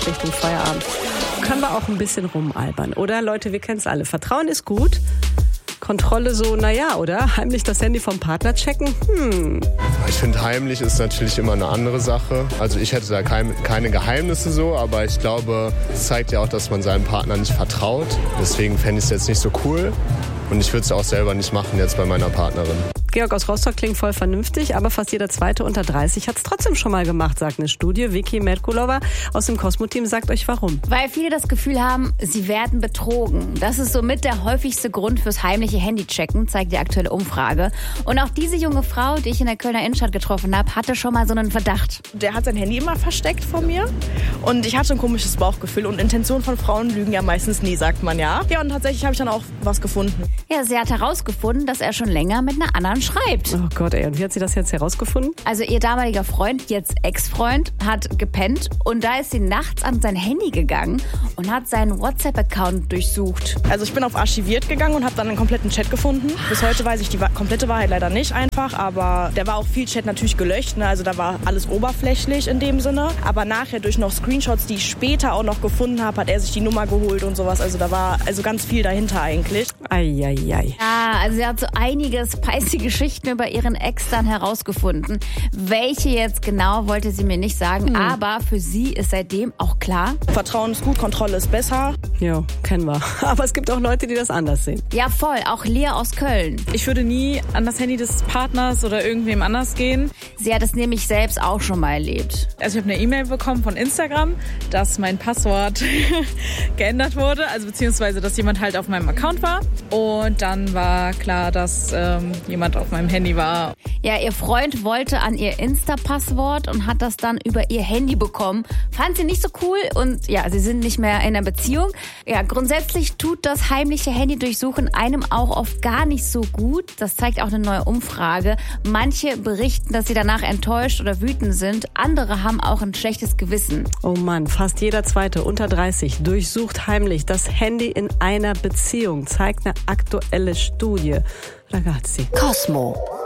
Richtung Feierabend. Können wir auch ein bisschen rumalbern, oder? Leute, wir kennen es alle. Vertrauen ist gut. Kontrolle so, naja, oder? Heimlich das Handy vom Partner checken? Ich finde, heimlich ist natürlich immer eine andere Sache. Also ich hätte da keine Geheimnisse so, aber ich glaube, es zeigt ja auch, dass man seinem Partner nicht vertraut. Deswegen fände ich es jetzt nicht so cool. Und ich würde es auch selber nicht machen jetzt bei meiner Partnerin. Georg aus Rostock klingt voll vernünftig, aber fast jeder Zweite unter 30 hat es trotzdem schon mal gemacht, sagt eine Studie. Vicky Merkulova aus dem Cosmo-Team sagt euch warum. Weil viele das Gefühl haben, sie werden betrogen. Das ist somit der häufigste Grund fürs heimliche Handychecken, zeigt die aktuelle Umfrage. Und auch diese junge Frau, die ich in der Kölner Innenstadt getroffen habe, hatte schon mal so einen Verdacht. Der hat sein Handy immer versteckt vor mir und ich hatte ein komisches Bauchgefühl und Intentionen von Frauen lügen ja meistens nie, sagt man ja. Ja, und tatsächlich habe ich dann auch was gefunden. Ja, sie hat herausgefunden, dass er schon länger mit einer anderen schreibt. Oh Gott, ey, und wie hat sie das jetzt herausgefunden? Also ihr damaliger Freund, jetzt Ex-Freund, hat gepennt und da ist sie nachts an sein Handy gegangen und hat seinen WhatsApp-Account durchsucht. Also ich bin auf archiviert gegangen und habe dann einen kompletten Chat gefunden. Bis heute weiß ich die komplette Wahrheit leider nicht einfach, aber da war auch viel Chat natürlich gelöscht, ne? Also da war alles oberflächlich in dem Sinne. Aber nachher durch noch Screenshots, die ich später auch noch gefunden habe, hat er sich die Nummer geholt und sowas. Also da war also ganz viel dahinter eigentlich. Eieiei. Ja, also sie hat so einige spicy Geschichten über ihren Ex dann herausgefunden. Welche jetzt genau, wollte sie mir nicht sagen, aber für sie ist seitdem auch klar. Vertrauen ist gut, Kontrolle ist besser. Jo, kennen wir. Aber es gibt auch Leute, die das anders sehen. Ja, voll. Auch Lea aus Köln. Ich würde nie an das Handy des Partners oder irgendwem anders gehen. Sie hat es nämlich selbst auch schon mal erlebt. Also ich habe eine E-Mail bekommen von Instagram, dass mein Passwort geändert wurde, also beziehungsweise, dass jemand halt auf meinem Account war. Und dann war klar, dass jemand auf meinem Handy war. Ja, ihr Freund wollte an ihr Insta-Passwort und hat das dann über ihr Handy bekommen. Fand sie nicht so cool und ja, sie sind nicht mehr in einer Beziehung. Ja, grundsätzlich tut das heimliche Handy-Durchsuchen einem auch oft gar nicht so gut. Das zeigt auch eine neue Umfrage. Manche berichten, dass sie danach enttäuscht oder wütend sind. Andere haben auch ein schlechtes Gewissen. Oh Mann, fast jeder Zweite unter 30 durchsucht heimlich das Handy in einer Beziehung, zeigt eine aktuelle Studie. Ragazzi. Cosmo.